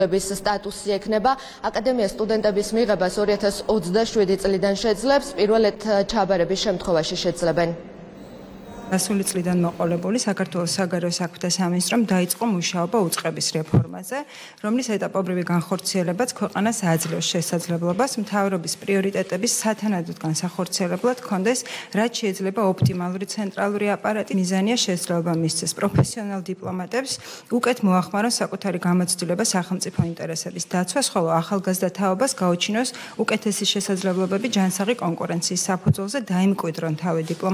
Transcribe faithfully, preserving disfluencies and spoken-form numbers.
სტატუსი ექნება აკადემიას სტუდენტების მიღებას ორი ათას ოცდაშვიდი წლიდან შეძლებს, პირველად ჩაბარების შემთხვევაში შეძლებენ. გასული წლიდან მოყოლებული საქართველოს საგარეო საქმეთა სამინისტრომ დაიწყო მუშაობა უწყების რეფორმაზე, რომლის ეტაპობრივი განხორციელებაც ქვეყანას აძლევს შესაძლებლობას მთავრობის პრიორიტეტების სათანადოდ განსახორციელებლად ჰქონდეს, რაც შეიძლება ოპტიმალური ცენტრალური აპარატი. მიზანია შესაძლებლობა მისცეს პროფესიონალ დიპლომატებს უკეთ მოახმარონ საკუთარი გამოცდილება სახელმწიფო ინტერესების დაცვას, ხოლო ახალგაზრდა თაობას გაუჩინოს უკეთესი შესაძლებლობები ჯანსაღი კონკურენციის საფუძველზე დაიმკვიდრონ თავი დიპლომატები